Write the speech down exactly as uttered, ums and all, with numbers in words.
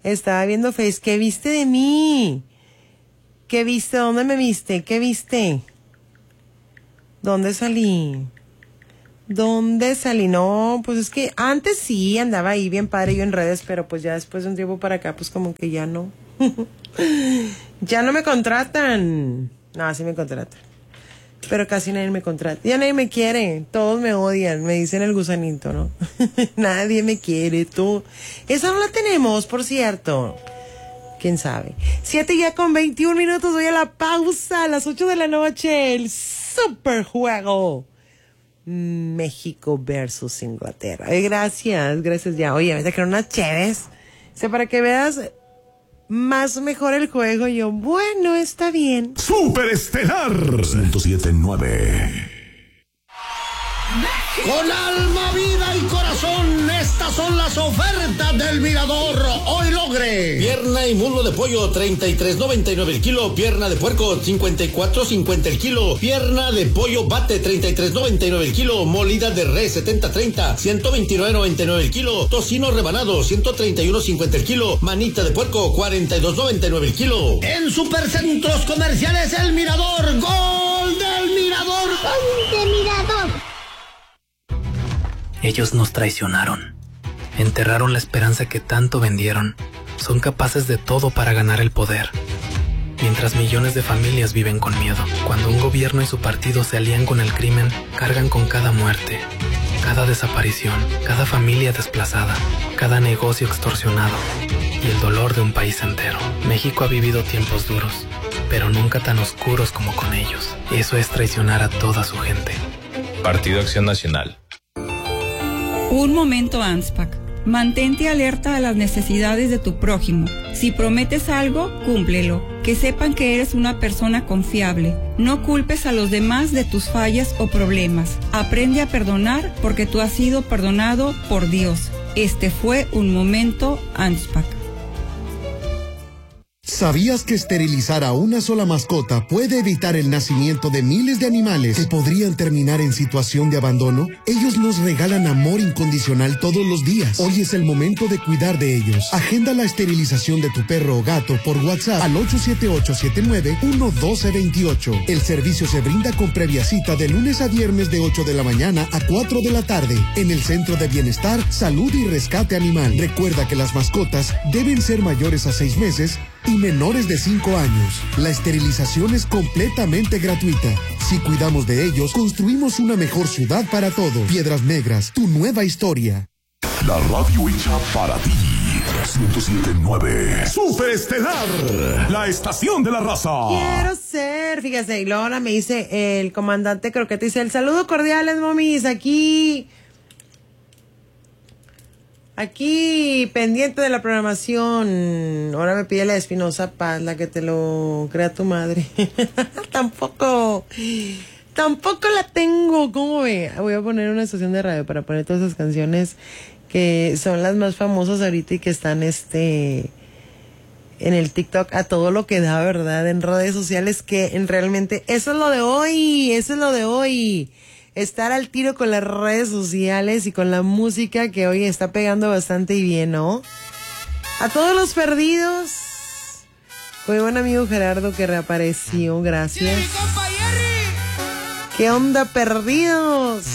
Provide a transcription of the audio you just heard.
Estaba viendo Face. ¿Qué viste de mí? ¿Qué viste? ¿Dónde me viste? ¿Qué viste? ¿Dónde salí? ¿Dónde salí? No, pues es que antes sí andaba ahí bien padre yo en redes, pero pues ya después de un tiempo para acá, pues como que ya no. Ya no me contratan. No, sí me contratan. Pero casi nadie me contrata. Ya nadie me quiere. Todos me odian. Me dicen el gusanito, ¿no? Nadie me quiere. Tú. Esa no la tenemos, por cierto. ¿Quién sabe? Siete ya con veintiún minutos. Voy a la pausa. A las ocho de la noche. El super juego. México versus Inglaterra. Ay, gracias. Gracias ya. Oye, me sacaron unas chéves. O sea, para que veas más mejor el juego. Yo, bueno, está bien. Super Estelar ciento siete punto nueve. Con alma, vida y corazón, estas son las ofertas del Mirador. Hoy logre. Pierna y muslo de pollo, treinta y tres noventa y nueve el kilo. Pierna de puerco, cincuenta y cuatro cincuenta el kilo. Pierna de pollo bate, treinta y tres noventa y nueve el kilo. Molida de res, setenta treinta, ciento veintinueve noventa y nueve el kilo. Tocino rebanado, ciento treinta y uno cincuenta el kilo. Manita de puerco, cuarenta y dos noventa y nueve el kilo. En Supercentros Comerciales El Mirador, gol del Mirador. ¡Gol del Mirador! Ellos nos traicionaron, enterraron la esperanza que tanto vendieron, son capaces de todo para ganar el poder. Mientras millones de familias viven con miedo, cuando un gobierno y su partido se alían con el crimen, cargan con cada muerte, cada desaparición, cada familia desplazada, cada negocio extorsionado y el dolor de un país entero. México ha vivido tiempos duros, pero nunca tan oscuros como con ellos. Eso es traicionar a toda su gente. Partido Acción Nacional. Un momento, ANSPAC. Mantente alerta a las necesidades de tu prójimo. Si prometes algo, cúmplelo. Que sepan que eres una persona confiable. No culpes a los demás de tus fallas o problemas. Aprende a perdonar porque tú has sido perdonado por Dios. Este fue un momento, ANSPAC. ¿Sabías que esterilizar a una sola mascota puede evitar el nacimiento de miles de animales que podrían terminar en situación de abandono? Ellos nos regalan amor incondicional todos los días. Hoy es el momento de cuidar de ellos. Agenda la esterilización de tu perro o gato por WhatsApp al ocho siete ocho siete nueve uno uno dos dos ocho. El servicio se brinda con previa cita de lunes a viernes de ocho de la mañana a cuatro de la tarde en el Centro de Bienestar, Salud y Rescate Animal. Recuerda que las mascotas deben ser mayores a seis meses y menores de cinco años. La esterilización es completamente gratuita. Si cuidamos de ellos, construimos una mejor ciudad para todos. Piedras Negras, tu nueva historia. La radio hecha para ti. ciento siete punto nueve. Super Estelar, la estación de la raza. Quiero ser, fíjese, y luego ahora me dice el comandante Croquete, dice, el saludo cordiales, momis, aquí... Aquí, pendiente de la programación. Ahora me pide la Espinosa Paz, la que te lo crea tu madre. Tampoco, tampoco la tengo. ¿Cómo ve? Voy a poner una estación de radio para poner todas esas canciones que son las más famosas ahorita y que están este en el TikTok a todo lo que da, ¿verdad? En redes sociales, que en realmente eso es lo de hoy, eso es lo de hoy. Estar al tiro con las redes sociales y con la música que hoy está pegando bastante y bien, ¿no? A todos los perdidos. Fue buen amigo Gerardo que reapareció, gracias. ¿Qué onda, perdidos?